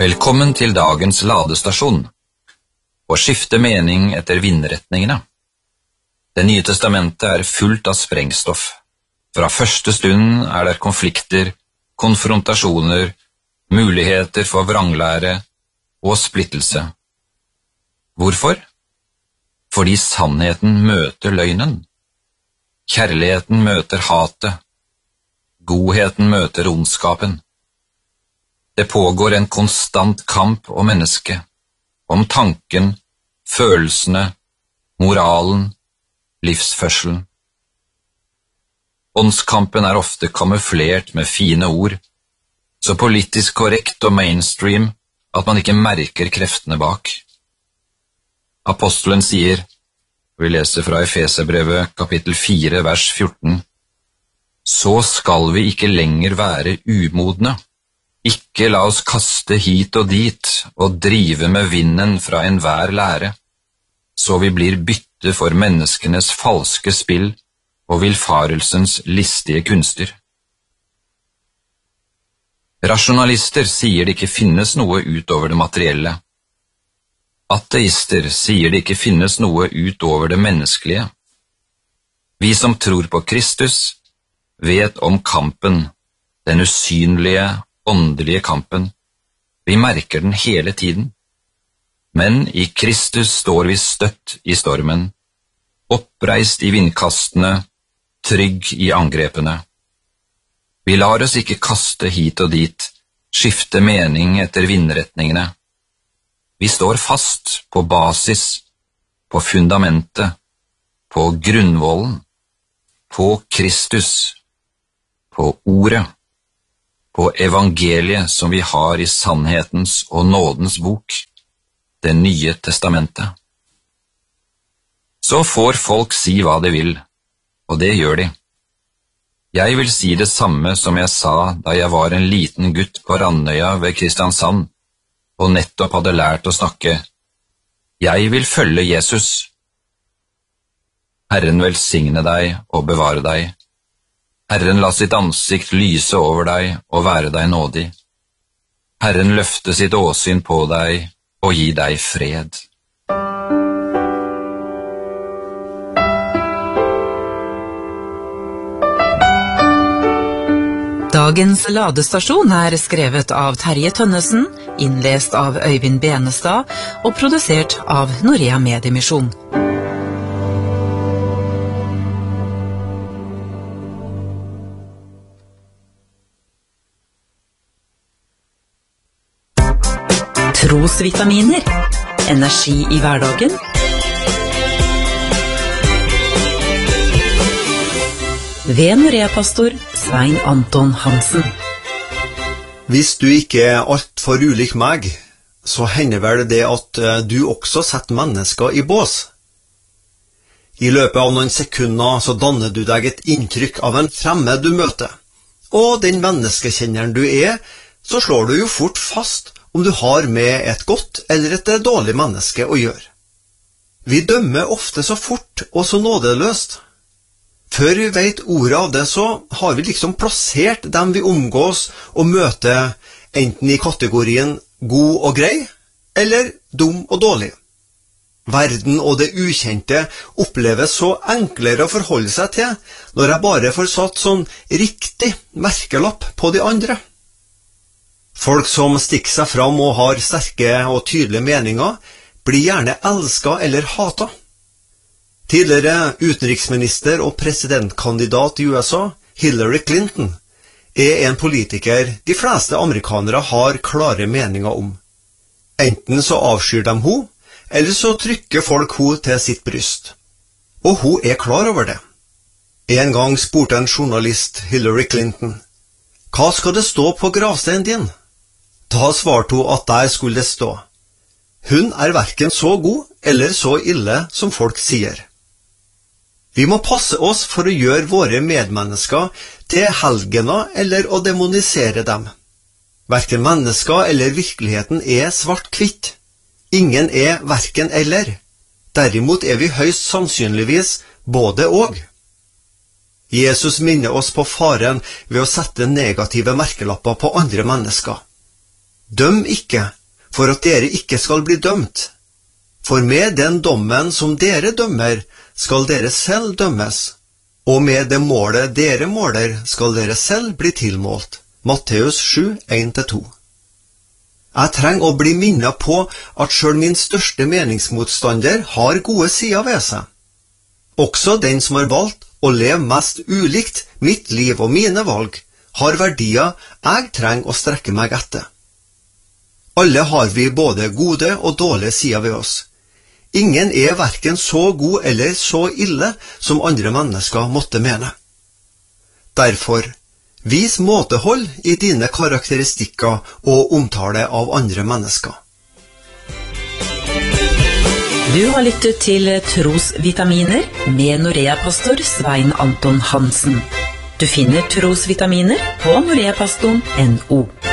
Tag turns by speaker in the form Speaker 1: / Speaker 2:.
Speaker 1: Velkommen til dagens ladestasjon. Å skifte mening etter vindretningene. Det nye testamentet er fullt av sprengstoff. Fra første stund er det konflikter, konfrontasjoner, muligheter for vranglære og splittelse. Hvorfor? Fordi sannheten møter løgnen. Kjærligheten møter hatet. Godheten møter ondskapen. Det pågår en konstant kamp om mennesket, om tanken, følelsene, moralen, livsførselen. Åndskampen er ofte kamuflert med fine ord, så politisk korrekt og mainstream at man ikke merker kreftene bak. Apostelen sier, vi leser fra Efeserbrevet kapittel 4 vers 14, så skal vi ikke lenger være umodne. Ikke la oss kaste hit og dit og drive med vinden fra enhver lære, så vi blir bytte for menneskenes falske spill og villfarelsens listige kunster. Rasjonalister sier det ikke finnes noe utover det materielle. Ateister sier det ikke finnes noe utover det menneskelige. Vi som tror på Kristus vet om kampen, den usynlige, åndelige kampen. Vi merker den hele tiden. Men i Kristus står vi støtt i stormen, oppreist i vindkastene, trygg i angrepene. Vi lar oss ikke kaste hit og dit, skifte mening etter vindretningene. Vi står fast på basis, på fundamentet, på grunnvollen, på Kristus, på ordet, på evangeliet som vi har i sannhetens og nådens bok, det nye testamentet. Så får folk si hva de vil, og det gjør de. Jeg vil si det samme som jeg sa da jeg var en liten gutt på Randøya ved Kristiansand, og nettopp hadde lært å snakke. Jeg vil følge Jesus. Herren velsigne deg og bevare deg. Herren la sitt ansikt lyse over deg og være deg nådig. Herren løfte sitt åsyn på deg og gi deg fred.
Speaker 2: Dagens ladestasjon er skrevet av Terje Tønnesen, innlest av Øyvind Benestad og produsert av Norea Mediemisjon. Trosvitaminer, energi i hverdagen. Ved Norea-pastor Svein Anton Hansen.
Speaker 3: Hvis du ikke er alt for ulik meg, så hender vel det at du også setter mennesker i bås. I løpet av noen sekunder så danner du deg et inntrykk av en fremmed du møter. Og den menneskekjenneren du er, så slår du jo fort fast om du har med et godt eller et dårlig menneske å gjøre. Vi dømmer ofte så fort og så nådeløst. Før vi vet ordet av det, så har vi liksom plassert dem vi omgås og møter enten i kategorien god og grei, eller dum og dårlig. Verden og det ukjente oppleves så enklere å forholde seg til når jeg bare får satt sånn riktig merkelapp på de andre. Folk som stikker seg fram og har sterke og tydelige meninger, blir gjerne elsket eller hatet. Tidligere utenriksminister og presidentkandidat i USA, Hillary Clinton, er en politiker de fleste amerikanere har klare meninger om. Enten så avskyr de henne, eller så trykker folk henne til sitt bryst. Og hun er klar over det. En gang spurte en journalist Hillary Clinton, «Hva skal det stå på gravsteinen din?» Da svarte hun at der skulle det stå, «Hun er hverken så god eller så ille som folk sier.» Vi må passe oss for å gjøre våre medmennesker til helgener eller å demonisere dem. Hverken mennesker eller virkeligheten er svart-hvitt. Ingen er hverken eller. Derimot er vi høyst sannsynligvis både og. Jesus minner oss på faren ved å sette negative merkelapper på andre mennesker. Døm ikke, for at dere ikke skal bli dømt. For med den dommen som dere dømmer, skal dere selv dømmes, og med det målet dere måler, skal dere selv bli tilmålt. Matteus 7, 1-2. Jeg trenger å bli minnet på at selv min største meningsmotstander har gode sider ved seg. Også den som har valgt å leve mest ulikt mitt liv og mine valg, har verdier jeg trenger å strekke meg etter. Alle har vi både gode og dårlige sider ved oss. Ingen er hverken så god eller så ille som andre mennesker måtte mene. Derfor, vis måtehold i dine karakteristikker og omtale av andre mennesker.
Speaker 2: Du har lyttet til Trosvitaminer med Norea-pastor Svein Anton Hansen. Du finner Trosvitaminer på noreapastoren.no.